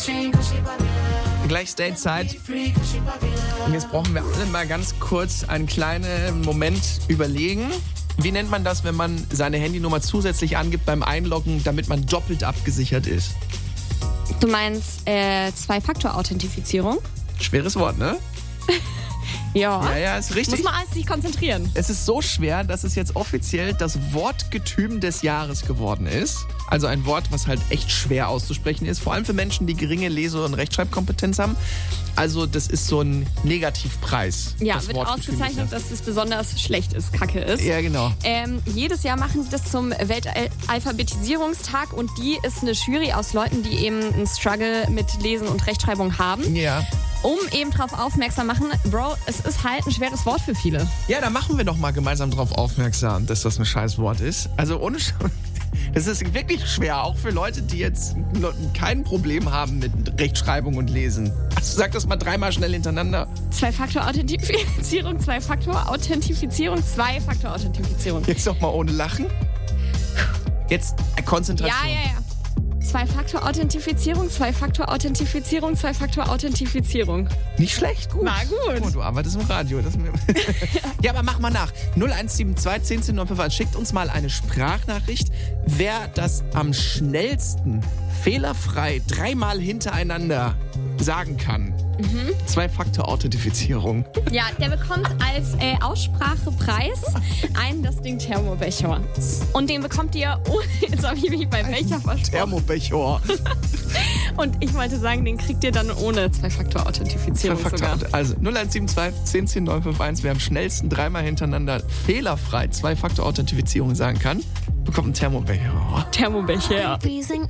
Gleich Stateside. Und jetzt brauchen wir alle mal ganz kurz einen kleinen Moment überlegen. Wie nennt man das, wenn man seine Handynummer zusätzlich angibt beim Einloggen, damit man doppelt abgesichert ist? Du meinst Zwei-Faktor-Authentifizierung? Schweres Wort, ne? Ja, ist richtig. Muss man alles sich konzentrieren. Es ist so schwer, dass es jetzt offiziell das Wortgetüm des Jahres geworden ist. Also ein Wort, was halt echt schwer auszusprechen ist. Vor allem für Menschen, die geringe Lese- und Rechtschreibkompetenz haben. Also das ist so ein Negativpreis. Ja, das wird Wortgetüm ausgezeichnet, dass es besonders schlecht ist, Kacke ist. Ja, genau. Jedes Jahr machen die das zum Weltalphabetisierungstag und die ist eine Jury aus Leuten, die eben einen Struggle mit Lesen und Rechtschreibung haben. Ja. Um eben darauf aufmerksam machen, Bro, es ist halt ein schweres Wort für viele. Ja, da machen wir doch mal gemeinsam drauf aufmerksam, dass das ein scheiß Wort ist. Also ohne es ist wirklich schwer, auch für Leute, die jetzt kein Problem haben mit Rechtschreibung und Lesen. Also sag das mal dreimal schnell hintereinander. Zwei-Faktor-Authentifizierung, Zwei-Faktor-Authentifizierung, Zwei-Faktor-Authentifizierung. Jetzt doch mal ohne Lachen. Jetzt Konzentration. Ja. Zwei-Faktor-Authentifizierung, Zwei-Faktor-Authentifizierung, Zwei-Faktor-Authentifizierung. Nicht schlecht, gut. Na gut. Oh, du arbeitest im Radio. Ja, aber mach mal nach. 0172 10 951. Schickt uns mal eine Sprachnachricht, wer das am schnellsten, fehlerfrei, dreimal hintereinander sagen kann. Zwei-Faktor-Authentifizierung. Ja, der bekommt als Aussprachepreis das Ding Thermobecher. Und den bekommt ihr ohne, jetzt habe ich mich beim Becher versprochen. Thermobecher. Und ich wollte sagen, den kriegt ihr dann ohne Zwei-Faktor-Authentifizierung sogar. Also 0172 10 951, wer am schnellsten dreimal hintereinander fehlerfrei Zwei-Faktor-Authentifizierung sagen kann, bekommt einen Thermobecher. Thermobecher.